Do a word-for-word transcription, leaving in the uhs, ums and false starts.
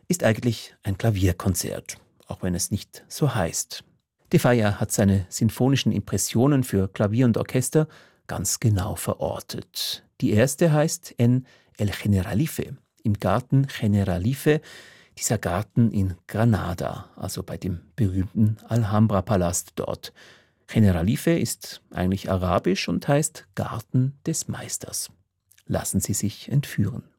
ist eigentlich ein Klavierkonzert, auch wenn es nicht so heißt. De Falla hat seine sinfonischen Impressionen für Klavier und Orchester ganz genau verortet. Die erste heißt En El Generalife, im Garten Generalife, dieser Garten in Granada, also bei dem berühmten Alhambra-Palast dort. Generalife ist eigentlich arabisch und heißt Garten des Meisters. Lassen Sie sich entführen.